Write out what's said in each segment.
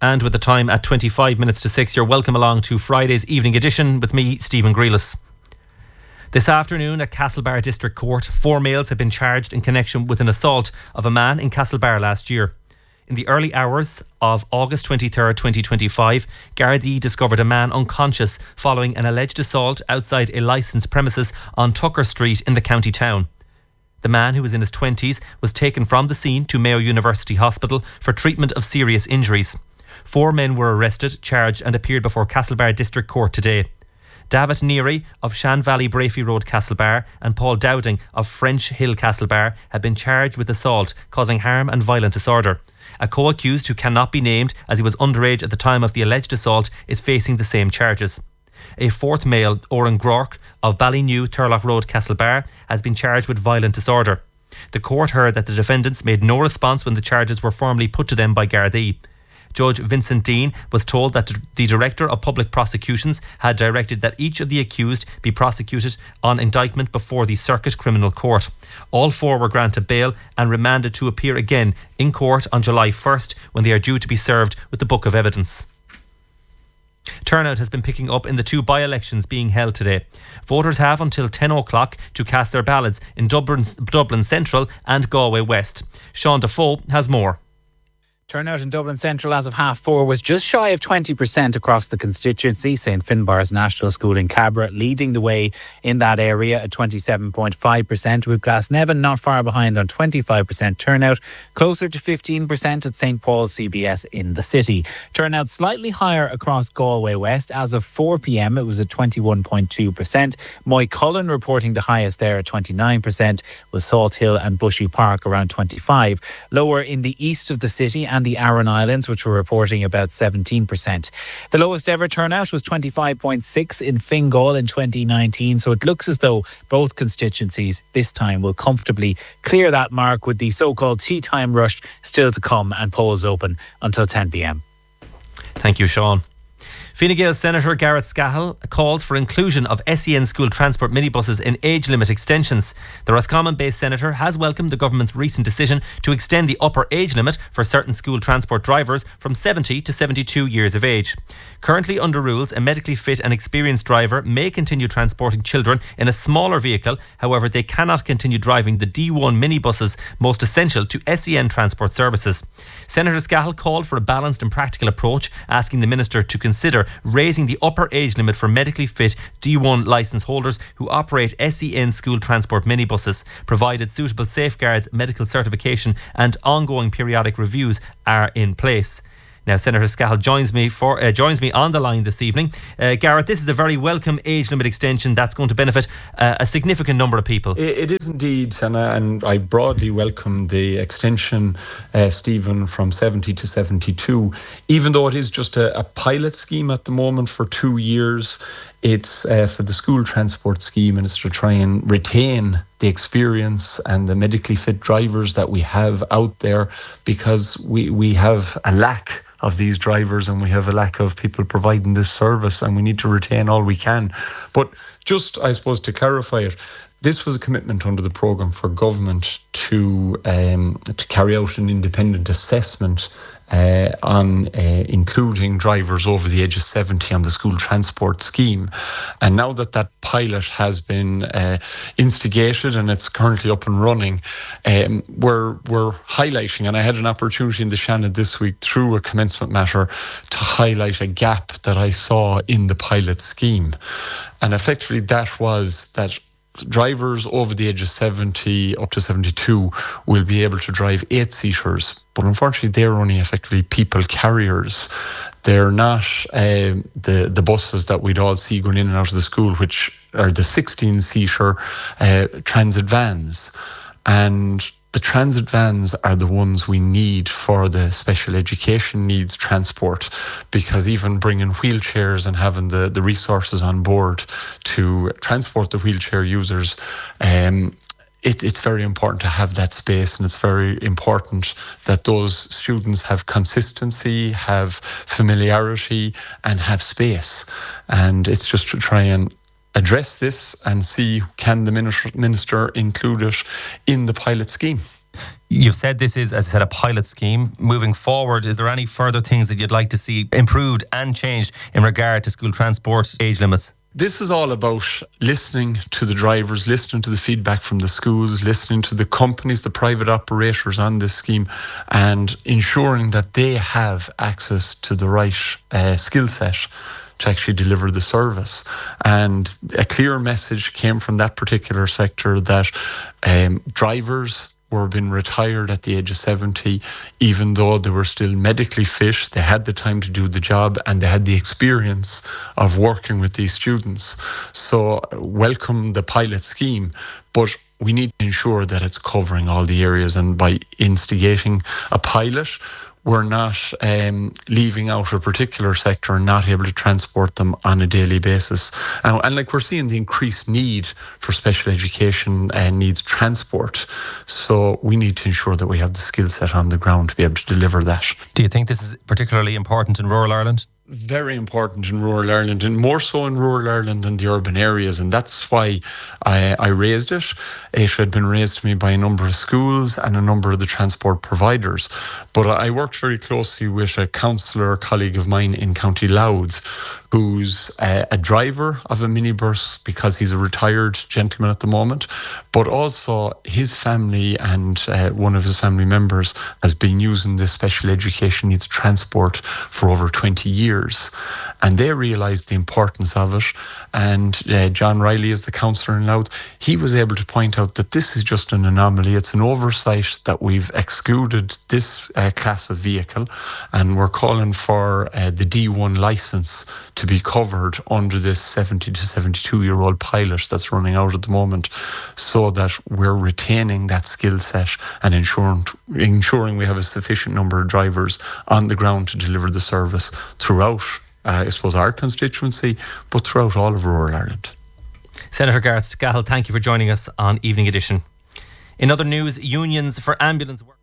And with the time at 25 minutes to 6, you're welcome along to Friday's evening edition with me, Stephen Grealis. This afternoon at Castlebar District Court, 4 males have been charged in connection with an assault of a man in Castlebar last year. In the early hours of August 23rd, 2025, Gardaí discovered a man unconscious following an alleged assault outside a licensed premises on Tucker Street in the county town. The man, who was in his 20s, was taken from the scene to Mayo University Hospital for treatment of serious injuries. 4 men were arrested, charged and appeared before Castlebar District Court today. David Neary of Shan Valley Brafey Road, Castlebar, and Paul Dowding of French Hill, Castlebar, have been charged with assault, causing harm and violent disorder. A co-accused who cannot be named, as he was underage at the time of the alleged assault, is facing the same charges. A 4th male, Oran Groark of Ballynew, Turlock Road, Castlebar, has been charged with violent disorder. The court heard that the defendants made no response when the charges were formally put to them by Gardaí. Judge Vincent Dean was told that the Director of Public Prosecutions had directed that each of the accused be prosecuted on indictment before the Circuit Criminal Court. All 4 were granted bail and remanded to appear again in court on July 1st, when they are due to be served with the Book of Evidence. Turnout has been picking up in the 2 by-elections being held today. Voters have until 10 o'clock to cast their ballots in Dublin Central and Galway West. Sean Defoe has more. Turnout in Dublin Central as of 4:30 was just shy of 20% across the constituency. St Finbarr's National School in Cabra leading the way in that area at 27.5%, with Glasnevin not far behind on 25% turnout, closer to 15% at St Paul's CBS in the city. Turnout slightly higher across Galway West. As of 4 p.m, it was at 21.2%. Moycullen reporting the highest there at 29%, with Salt Hill and Bushy Park around 25%. Lower in the east of the city and the Aran Islands, which were reporting about 17%. The lowest ever turnout was 25.6 in Fingal in 2019, so it looks as though both constituencies this time will comfortably clear that mark, with the so-called tea time rush still to come and polls open until 10 p.m. Thank you, Sean. Fine Gael Senator Garrett Scahill called for inclusion of SEN school transport minibuses in age limit extensions. The Roscommon-based senator has welcomed the government's recent decision to extend the upper age limit for certain school transport drivers from 70 to 72 years of age. Currently under rules, a medically fit and experienced driver may continue transporting children in a smaller vehicle. However, they cannot continue driving the D1 minibuses most essential to SEN transport services. Senator Scahill called for a balanced and practical approach, asking the minister to consider raising the upper age limit for medically fit D1 licence holders who operate SEN school transport minibuses, provided suitable safeguards, medical certification and ongoing periodic reviews are in place. Now, Senator Scahill joins me on the line this evening. Garrett, this is a very welcome age limit extension that's going to benefit a significant number of people. It is indeed, and I broadly welcome the extension, Stephen, from 70 to 72. Even though it is just a pilot scheme at the moment for 2 years, it's for the school transport scheme, and it's to try and retain the experience and the medically fit drivers that we have out there, because we have a lack of these drivers and we have a lack of people providing this service, and we need to retain all we can. But just, I suppose, to clarify it, this was a commitment under the programme for government to carry out an independent assessment on including drivers over the age of 70 on the school transport scheme. And now that pilot has been instigated and it's currently up and running, we're highlighting, and I had an opportunity in the Shannon this week through a commencement matter to highlight a gap that I saw in the pilot scheme. And effectively that was that drivers over the age of 70 up to 72 will be able to drive 8-seaters, but unfortunately they're only effectively people carriers. They're not the buses that we'd all see going in and out of the school, which are the 16-seater transit vans. And the transit vans are the ones we need for the special education needs transport, because even bringing wheelchairs and having the resources on board to transport the wheelchair users, it's very important to have that space, and it's very important that those students have consistency, have familiarity and have space. And it's just to try and address this and see, can the minister include it in the pilot scheme? You've said this is, as I said, a pilot scheme. Moving forward, is there any further things that you'd like to see improved and changed in regard to school transport age limits? This is all about listening to the drivers, listening to the feedback from the schools, listening to the companies, the private operators on this scheme, and ensuring that they have access to the right skill set to actually deliver the service. And a clear message came from that particular sector that drivers were being retired at the age of 70, even though they were still medically fit, they had the time to do the job, and they had the experience of working with these students. So welcome the pilot scheme, but we need to ensure that it's covering all the areas, and by instigating a pilot, we're not leaving out a particular sector and not able to transport them on a daily basis. And like, we're seeing the increased need for special education and needs transport. So we need to ensure that we have the skill set on the ground to be able to deliver that. Do you think this is particularly important in rural Ireland? Very important in rural Ireland, and more so in rural Ireland than the urban areas, and that's why I raised it. It had been raised to me by a number of schools and a number of the transport providers, but I worked very closely with a councillor colleague of mine in County Louth, who's a driver of a minibus because he's a retired gentleman at the moment, but also his family and one of his family members has been using this special education needs transport for over 20 years. And they realised the importance of it. And John Riley is the councillor in Louth. He was able to point out that this is just an anomaly. It's an oversight that we've excluded this class of vehicle, and we're calling for the D1 licence to be covered under this 70 to 72-year-old pilot that's running out at the moment, so that we're retaining that skill set and ensuring we have a sufficient number of drivers on the ground to deliver the service throughout, I suppose, our constituency, but throughout all of rural Ireland. Senator Gareth Scahill, thank you for joining us on Evening Edition. In other news, unions for ambulance workers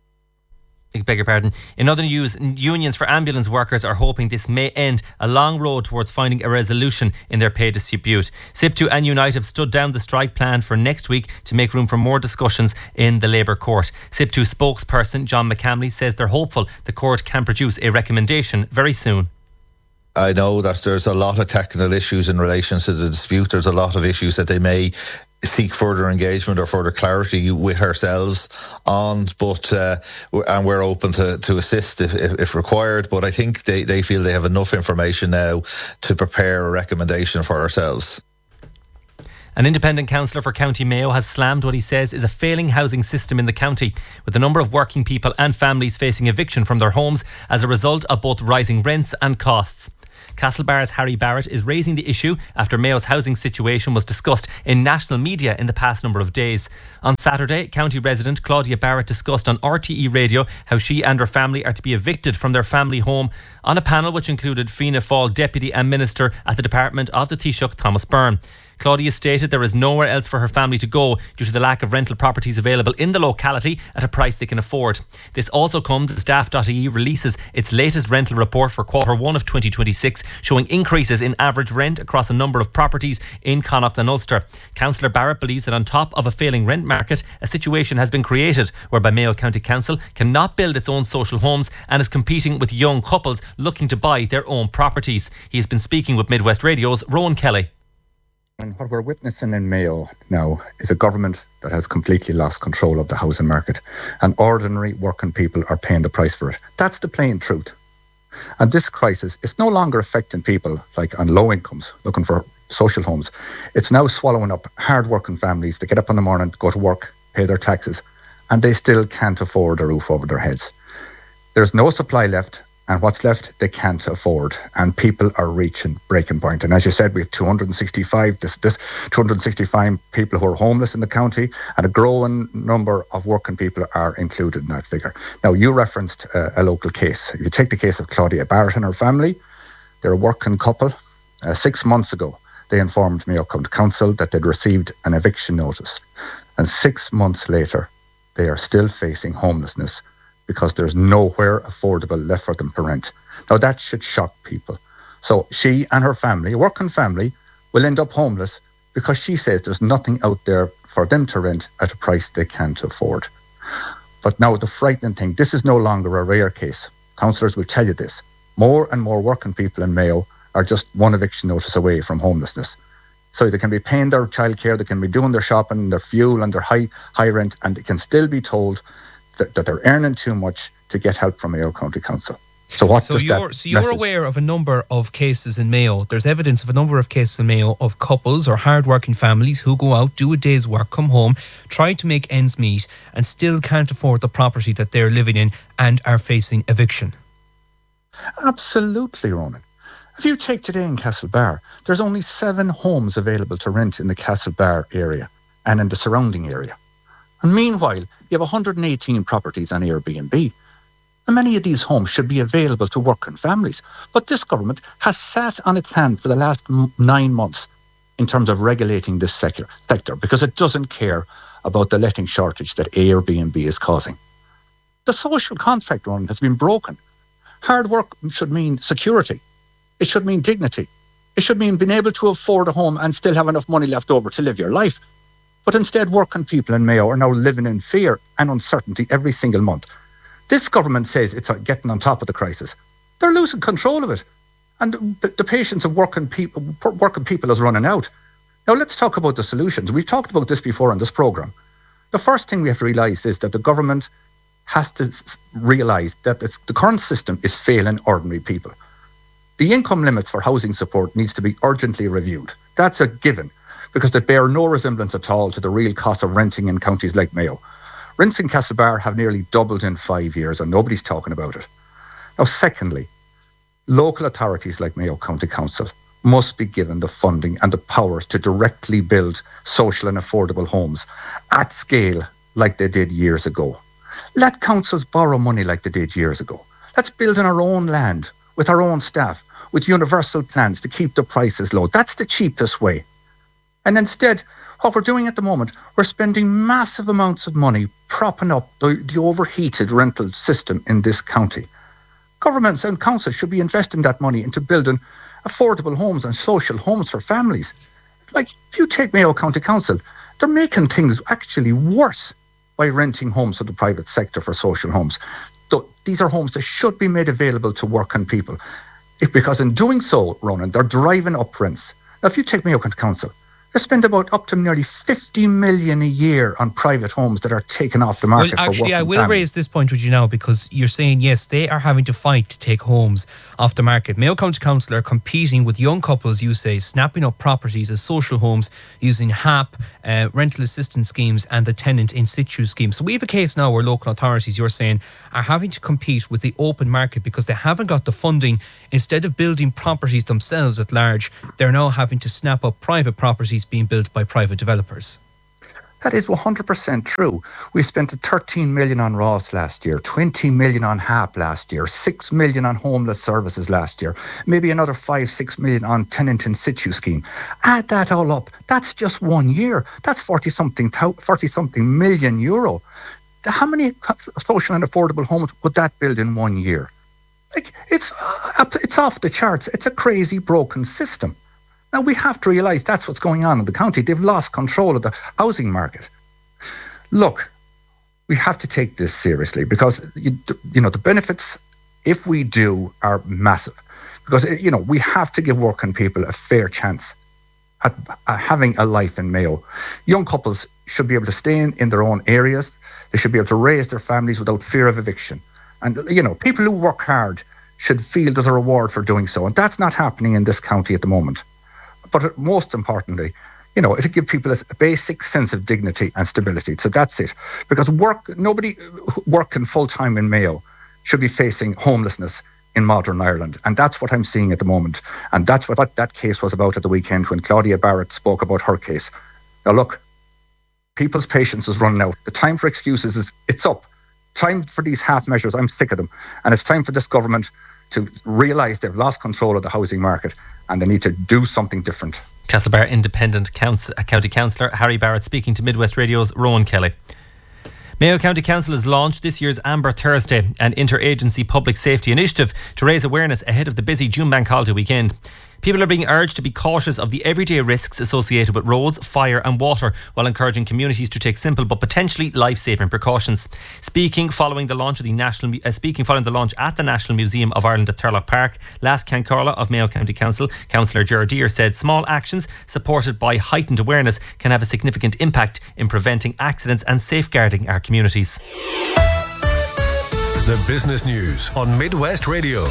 are hoping this may end a long road towards finding a resolution in their pay dispute. SIPTU and Unite have stood down the strike plan for next week to make room for more discussions in the Labour Court. SIPTU spokesperson John McCamley says they're hopeful the court can produce a recommendation very soon. I know that there's a lot of technical issues in relation to the dispute. There's a lot of issues that they may seek further engagement or further clarity with ourselves on, but and we're open to assist if required. But I think they feel they have enough information now to prepare a recommendation for ourselves. An independent councillor for County Mayo has slammed what he says is a failing housing system in the county, with a number of working people and families facing eviction from their homes as a result of both rising rents and costs. Castlebar's Harry Barrett is raising the issue after Mayo's housing situation was discussed in national media in the past number of days. On Saturday, county resident Claudia Barrett discussed on RTE Radio how she and her family are to be evicted from their family home on a panel which included Fianna Fáil Deputy and Minister at the Department of the Taoiseach, Thomas Byrne. Claudia stated there is nowhere else for her family to go due to the lack of rental properties available in the locality at a price they can afford. This also comes as Staff.ie releases its latest rental report for Q1 of 2026, showing increases in average rent across a number of properties in Connacht and Ulster. Councillor Barrett believes that on top of a failing rent market, a situation has been created whereby Mayo County Council cannot build its own social homes and is competing with young couples looking to buy their own properties. He has been speaking with Midwest Radio's Rowan Kelly. And what we're witnessing in Mayo now is a government that has completely lost control of the housing market, and ordinary working people are paying the price for it. That's the plain truth. And this crisis is no longer affecting people like on low incomes looking for social homes. It's now swallowing up hard-working families that get up in the morning, go to work, pay their taxes, and they still can't afford a roof over their heads. There's no supply left, and what's left they can't afford, and people are reaching breaking point. And as you said, we have 265 people who are homeless in the county, and a growing number of working people are included in that figure. Now, you referenced a local case. If you take the case of Claudia Barrett and her family, they're a working couple. 6 months ago, they informed Mayo County Council that they'd received an eviction notice, and 6 months later, they are still facing homelessness because there's nowhere affordable left for them to rent. Now, that should shock people. So she and her family, a working family, will end up homeless because she says there's nothing out there for them to rent at a price they can't afford. But now the frightening thing, this is no longer a rare case. Councillors will tell you this. More and more working people in Mayo are just one eviction notice away from homelessness. So they can be paying their childcare, they can be doing their shopping, their fuel and their high rent, and they can still be told that they're earning too much to get help from Mayo County Council. So you're aware of a number of cases in Mayo. There's evidence of a number of cases in Mayo of couples or hard-working families who go out, do a day's work, come home, try to make ends meet, and still can't afford the property that they're living in and are facing eviction. Absolutely, Ronan. If you take today in Castlebar, there's only 7 homes available to rent in the Castlebar area and in the surrounding area. And meanwhile, you have 118 properties on Airbnb. And many of these homes should be available to working families. But this government has sat on its hands for the last 9 months in terms of regulating this sector because it doesn't care about the letting shortage that Airbnb is causing. The social contract run has been broken. Hard work should mean security. It should mean dignity. It should mean being able to afford a home and still have enough money left over to live your life. But instead, working people in Mayo are now living in fear and uncertainty every single month. This government says it's getting on top of the crisis. They're losing control of it. And the patience of working people is running out. Now, let's talk about the solutions. We've talked about this before on this programme. The first thing we have to realise is that the government has to realise that the current system is failing ordinary people. The income limits for housing support needs to be urgently reviewed. That's a given, because they bear no resemblance at all to the real cost of renting in counties like Mayo. Rents in Castlebar have nearly doubled in 5 years and nobody's talking about it. Now, secondly, local authorities like Mayo County Council must be given the funding and the powers to directly build social and affordable homes at scale like they did years ago. Let councils borrow money like they did years ago. Let's build on our own land, with our own staff, with universal plans to keep the prices low. That's the cheapest way. And instead, what we're doing at the moment, we're spending massive amounts of money propping up the overheated rental system in this county. Governments and councils should be investing that money into building affordable homes and social homes for families. Like, if you take Mayo County Council, they're making things actually worse by renting homes to the private sector for social homes. These are homes that should be made available to working people. Because in doing so, Ronan, they're driving up rents. Now, if you take Mayo County Council, they spend about up to nearly 50 million a year on private homes that are taken off the market. Well, actually, I will raise this point with you now, because you're saying, yes, they are having to fight to take homes off the market. Mayo County Council are competing with young couples, you say, snapping up properties as social homes using HAP, rental assistance schemes and the tenant in situ scheme. So we have a case now where local authorities, you're saying, are having to compete with the open market because they haven't got the funding. Instead of building properties themselves at large, they're now having to snap up private properties being built by private developers. That is 100% true. We spent 13 million on Ross last year, 20 million on HAP last year, 6 million on homeless services last year, maybe another 5-6 million on tenant in situ scheme. Add that all up, that's just 1 year. That's 40 something million euro. How many social and affordable homes would that build in 1 year? Like, it's off the charts. It's a crazy, broken system. Now, we have to realise that's what's going on in the county. They've lost control of the housing market. Look, we have to take this seriously, because, the benefits, if we do, are massive. Because, we have to give working people a fair chance at having a life in Mayo. Young couples should be able to stay in their own areas. They should be able to raise their families without fear of eviction. And, people who work hard should feel there's a reward for doing so. And that's not happening in this county at the moment. But most importantly, it'll give people a basic sense of dignity and stability. So that's it. Because nobody working full-time in Mayo should be facing homelessness in modern Ireland. And that's what I'm seeing at the moment. And that's what that case was about at the weekend when Claudia Barrett spoke about her case. Now, look, people's patience is running out. The time for excuses it's up. Time for these half measures. I'm sick of them. And it's time for this government to realise they've lost control of the housing market and they need to do something different. Castlebar Independent County Councillor Harry Barrett speaking to Midwest Radio's Rowan Kelly. Mayo County Council has launched this year's Amber Thursday, an interagency public safety initiative to raise awareness ahead of the busy June Bank Holiday weekend. People are being urged to be cautious of the everyday risks associated with roads, fire and water, while encouraging communities to take simple but potentially life-saving precautions. Speaking following the launch at the National Museum of Ireland at Turlough Park, Las Cancarla of Mayo County Council, Councillor Gerard Deere said small actions supported by heightened awareness can have a significant impact in preventing accidents and safeguarding our communities. The business news on Midwest Radio.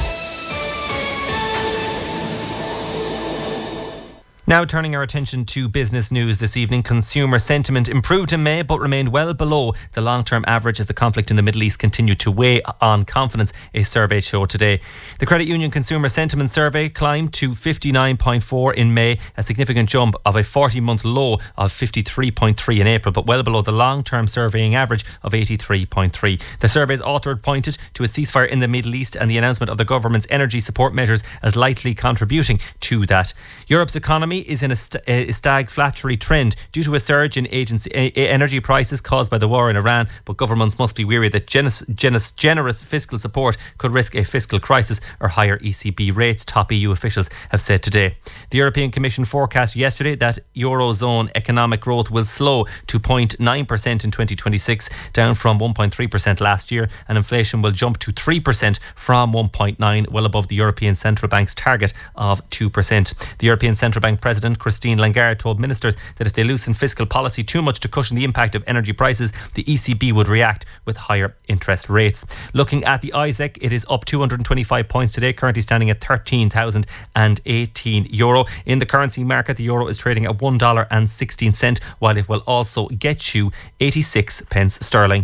Now turning our attention to business news this evening. Consumer sentiment improved in May but remained well below the long-term average as the conflict in the Middle East continued to weigh on confidence, a survey showed today. The Credit Union Consumer Sentiment Survey climbed to 59.4 in May, a significant jump of a 40-month low of 53.3 in April, but well below the long-term surveying average of 83.3. The survey's author pointed to a ceasefire in the Middle East and the announcement of the government's energy support measures as likely contributing to that. Europe's economy is in a stagflatory trend due to a surge in energy prices caused by the war in Iran, but governments must be wary that generous fiscal support could risk a fiscal crisis or higher ECB rates, top EU officials have said today. The European Commission forecast yesterday that Eurozone economic growth will slow to 0.9% in 2026, down from 1.3% last year, and inflation will jump to 3% from 1.9%, well above the European Central Bank's target of 2%. The European Central Bank President Christine Lagarde told ministers that if they loosen fiscal policy too much to cushion the impact of energy prices, the ECB would react with higher interest rates. Looking at the ISEC, it is up 225 points today, currently standing at €13,018. In the currency market, the euro is trading at $1.16, while it will also get you 86 pence sterling.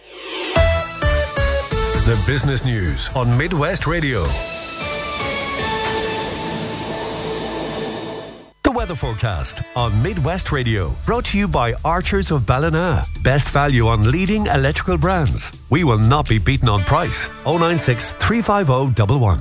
The business news on Midwest Radio. The weather forecast on Midwest Radio, brought to you by Archers of Ballina. Best value on leading electrical brands. We will not be beaten on price. 096 350 11.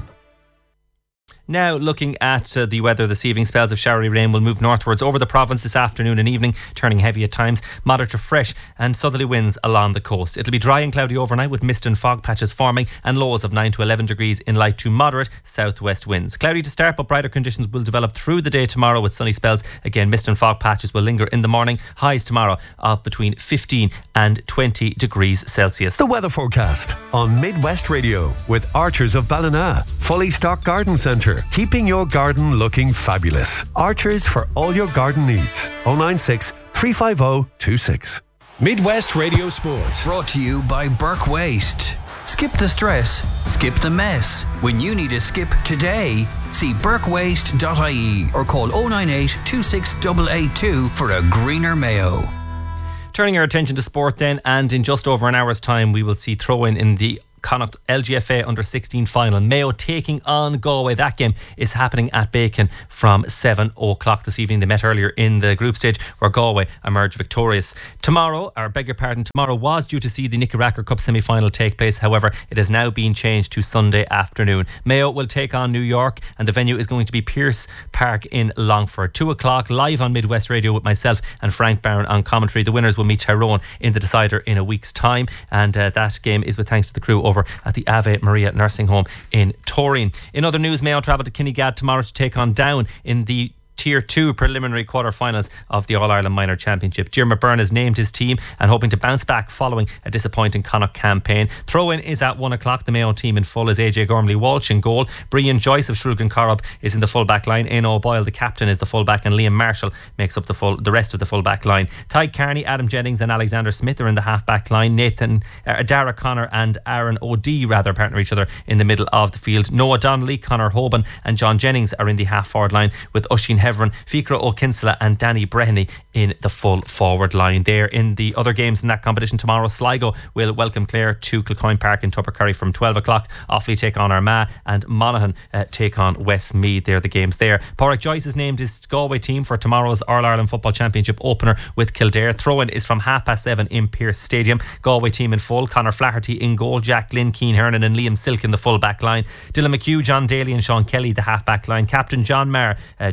Now looking at the weather this evening, spells of showery rain will move northwards over the province this afternoon and evening, turning heavy at times, moderate to fresh and southerly winds along the coast. It'll be dry and cloudy overnight with mist and fog patches forming and lows of 9 to 11 degrees in light to moderate southwest winds. Cloudy to start, but brighter conditions will develop through the day tomorrow with sunny spells. Again, mist and fog patches will linger in the morning. Highs tomorrow of between 15 and 20 degrees Celsius. The weather forecast on Midwest Radio with Archers of Ballina. Fully stocked garden centre, keeping your garden looking fabulous. Archers for all your garden needs. 096 350 26. Midwest Radio Sports. Brought to you by Burke Waste. Skip the stress, skip the mess. When you need a skip today, see burkewaste.ie or call 098 26882 for a greener Mayo. Turning our attention to sport then, and in just over an hour's time we will see throw-in in the Connacht LGFA Under-16 final. Mayo taking on Galway. That game is happening at Bacon from 7 o'clock this evening. They met earlier in the group stage where Galway emerged victorious. Tomorrow was due to see the Nicky Racker Cup semi-final take place. However, it has now been changed to Sunday afternoon. Mayo will take on New York and the venue is going to be Pearse Park in Longford. 2 o'clock live on Midwest Radio with myself and Frank Barron on commentary. The winners will meet Tyrone in the decider in a week's time, and that game is with thanks to the crew over at the Ave Maria Nursing Home in Torreen. In other news, Mayo travel to Kinnegad tomorrow to take on Down in the Tier 2 preliminary quarter-finals of the All-Ireland Minor Championship. Diarmuid Byrne has named his team and hoping to bounce back following a disappointing Connacht campaign. Throw-in is at 1 o'clock. The Mayo team in full is AJ Gormley-Walsh in goal. Brian Joyce of Shrulgan Corrib is in the full-back line. Aoife O'Boyle, the captain, is the full-back, and Liam Marshall makes up the rest of the full-back line. Tadhg Kearney, Adam Jennings and Alexander Smith are in the half-back line. Dara Connor and Aaron O'Dea partner each other in the middle of the field. Noah Donnelly, Conor Hoban and John Jennings are in the half-forward line, with Oisín Heverin, Fikra O'Kinsella and Danny Breheny in the full forward line. There in the other games in that competition tomorrow, Sligo will welcome Clare to Kilcoyne Park in Tubbercurry from 12 o'clock. Offaly take on Armagh and Monaghan take on Westmeath. They're the games there. Pádraig Joyce has named his Galway team for tomorrow's All-Ireland Football Championship opener with Kildare. Throw-in is from 7:30 in Pearse Stadium. Galway team in full: Conor Flaherty in goal, Jack Glynn, Keane Hernan and Liam Silk in the full back line. Dylan McHugh, John Daly and Sean Kelly the half back line. Captain John Maher joins former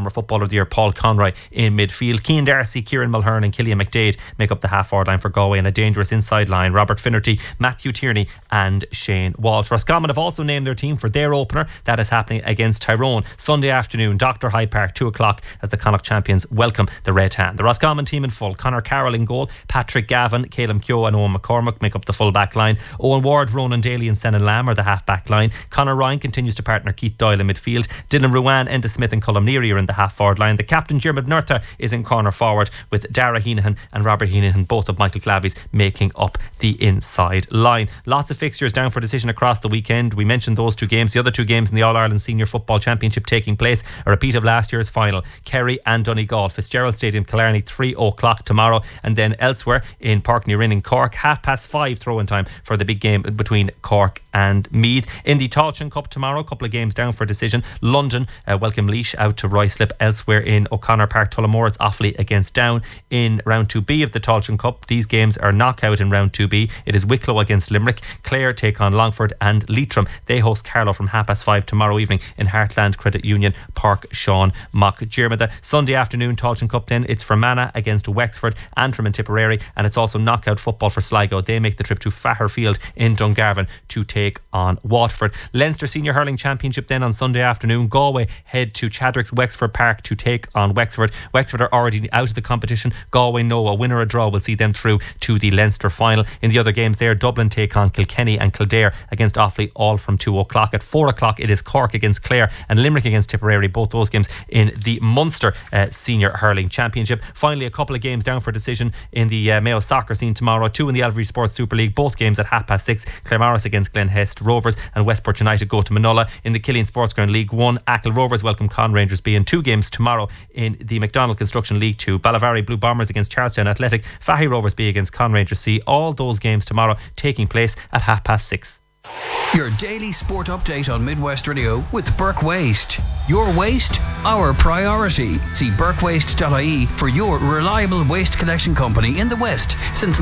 former Footballer of the Year Paul Conroy in midfield. Cian Darcy, Kieran Mulhern and Killian McDade make up the half-forward line for Galway, and a dangerous inside line. Robert Finnerty, Matthew Tierney and Shane Walsh. Roscommon have also named their team for their opener. That is happening against Tyrone Sunday afternoon, Dr. Hyde Park, 2 o'clock, as the Connacht champions welcome the Red Hand. The Roscommon team in full: Conor Carroll in goal, Patrick Gavin, Caleb Keogh and Owen McCormack make up the full back line. Owen Ward, Ronan Daly and Senan Lamb are the half back line. Conor Ryan continues to partner Keith Doyle in midfield. Dylan Ruan, Enda Smith and Colm Neary are in the half forward line. The captain Diarmuid Murtagh is in corner forward, with Dara Heenahan and Robert Heenahan, both of Michael Clavy's, making up the inside line. Lots of fixtures down for decision across the weekend. We mentioned those 2 games. The other 2 games in the All-Ireland Senior Football Championship taking place, a repeat of last year's final. Kerry and Donegal, Fitzgerald Stadium, Killarney, 3 o'clock tomorrow. And then elsewhere in Park New Rinn in Cork, 5:30 throw-in time for the big game between Cork and Meath. In the Tailteann Cup tomorrow, a couple of games down for decision. London welcome Laois out to Ruislip. Elsewhere in O'Connor Park, Tullamore, it's Offaly against Down. In round 2B of the Tailteann Cup, these games are knockout in round 2B. It is Wicklow against Limerick. Clare take on Longford, and Leitrim, they host Carlow from 5:30 tomorrow evening in Heartland Credit Union Park, Sean Mock-Diarmid. Sunday afternoon Tailteann Cup, then it's Fermanagh against Wexford, Antrim and Tipperary, and it's also knockout football for Sligo. They make the trip to Fahar in Dungarvan to take on Waterford. Leinster Senior Hurling Championship then on Sunday afternoon. Galway head to Chadwick's Wexford Park to take on Wexford. Wexford are already out of the competition. Galway know a win or a draw will see them through to the Leinster final. In the other games there, Dublin take on Kilkenny and Kildare against Offaly, all from 2 o'clock. At 4 o'clock it is Cork against Clare and Limerick against Tipperary, both those games in the Munster Senior Hurling Championship. Finally, a couple of games down for decision in the Mayo soccer scene tomorrow. 2 in the Alvary Sports Super League, both games at 6:30. Claremorris against Glen Hest Rovers, and Westport United go to Manola. In the Killeen Sports Ground League 1, Achill Rovers welcome Con Rangers B. In 2 games tomorrow in the McDonald Construction League 2, Ballavari Blue Bombers against Charlestown Athletic, Fahy Rovers B against Con Rangers C. All those games tomorrow taking place at 6:30. Your daily sport update on Midwest Radio with Burke Waste. Your waste, our priority. See burkewaste.ie for your reliable waste collection company in the West since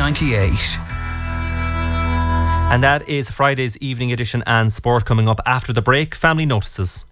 1998. And that is Friday's evening edition and sport. Coming up after the break, family notices.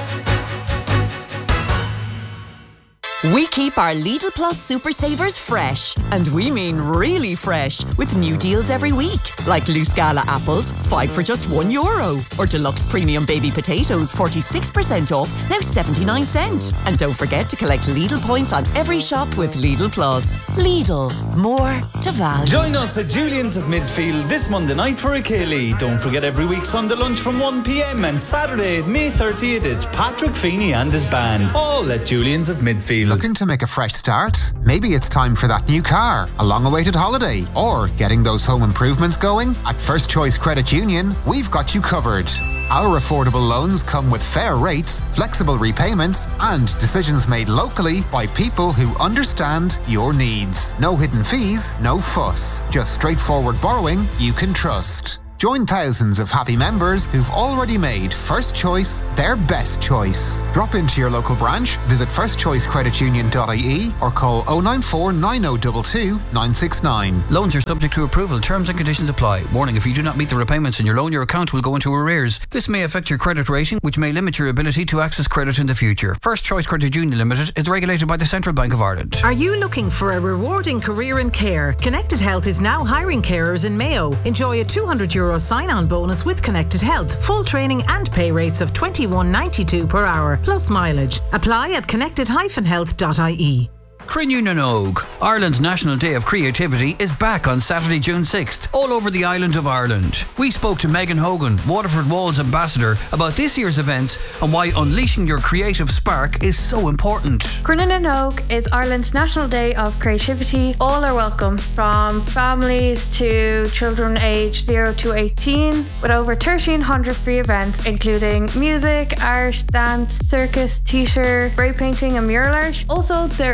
We keep our Lidl Plus Super Savers fresh, and we mean really fresh, with new deals every week, like loose Gala apples, 5 for just €1, or deluxe premium baby potatoes, 46% off, now 79 cents. And don't forget to collect Lidl points on every shop with Lidl Plus. Lidl, more to value. Join us at Julian's of Midfield this Monday night for a Killie. Don't forget every week Sunday lunch from 1 p.m. and Saturday, May 30th, it's Patrick Feeney and his band, all at Julian's of Midfield. Looking to make a fresh start? Maybe it's time for that new car, a long-awaited holiday, or getting those home improvements going? At First Choice Credit Union, we've got you covered. Our affordable loans come with fair rates, flexible repayments, and decisions made locally by people who understand your needs. No hidden fees, no fuss. Just straightforward borrowing you can trust. Join thousands of happy members who've already made First Choice their best choice. Drop into your local branch, visit firstchoicecreditunion.ie or call 094 9022 969. Loans are subject to approval. Terms and conditions apply. Warning, if you do not meet the repayments in your loan, your account will go into arrears. This may affect your credit rating, which may limit your ability to access credit in the future. First Choice Credit Union Limited is regulated by the Central Bank of Ireland. Are you looking for a rewarding career in care? Connected Health is now hiring carers in Mayo. Enjoy a €200 sign-on bonus with Connected Health. Full training and pay rates of $21.92 per hour, plus mileage. Apply at connected-health.ie. Crinnew na Nog, Ireland's National Day of Creativity, is back on Saturday, June 6th, all over the island of Ireland. We spoke to Megan Hogan, Waterford Walls ambassador, about this year's events and why unleashing your creative spark is so important. Crinnew na Nog is Ireland's National Day of Creativity. All are welcome, from families to children aged 0 to 18, with over 1,300 free events including music, art, dance, circus, theatre, spray painting and mural art. Also, there is Crinnew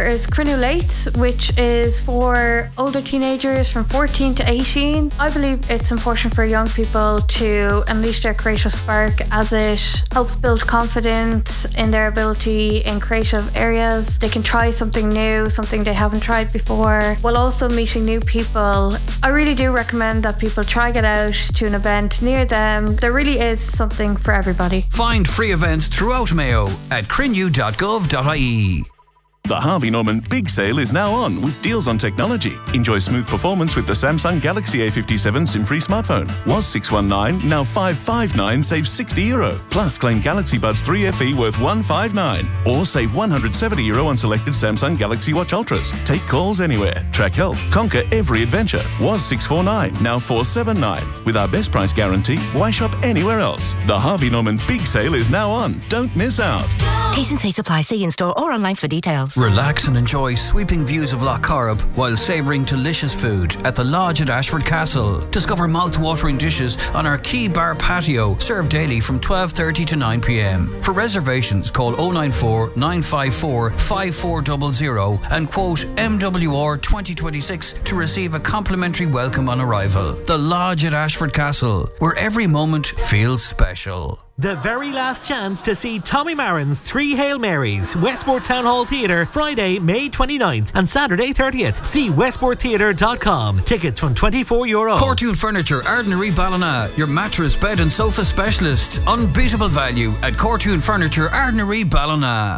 Avenue Late, which is for older teenagers from 14 to 18. I believe it's important for young people to unleash their creative spark, as it helps build confidence in their ability in creative areas. They can try something new, something they haven't tried before, while also meeting new people. I really do recommend that people try get out to an event near them. There really is something for everybody. Find free events throughout Mayo at crinew.gov.ie. The Harvey Norman Big Sale is now on with deals on technology. Enjoy smooth performance with the Samsung Galaxy A57 SIM-free smartphone. Was 619, now 559, save €60. Plus claim Galaxy Buds 3 FE worth 159. Or save €170 on selected Samsung Galaxy Watch Ultras. Take calls anywhere. Track health. Conquer every adventure. Was 649, now 479. With our best price guarantee, why shop anywhere else? The Harvey Norman Big Sale is now on. Don't miss out. T&C supply. See in-store or online for details. Relax and enjoy sweeping views of Lough Corrib while savouring delicious food at the Lodge at Ashford Castle. Discover mouth-watering dishes on our Key Bar patio, served daily from 12:30 to 9 p.m. For reservations, call 094 954 5400 and quote MWR 2026 to receive a complimentary welcome on arrival. The Lodge at Ashford Castle, where every moment feels special. The very last chance to see Tommy Marin's Three Hail Marys, Westport Town Hall Theatre, Friday, May 29th and Saturday 30th. See westporttheatre.com. Tickets from €24. Cortoon Furniture, Ardnary Ballina, your mattress, bed and sofa specialist. Unbeatable value at Cortoon Furniture, Ardnary Ballina.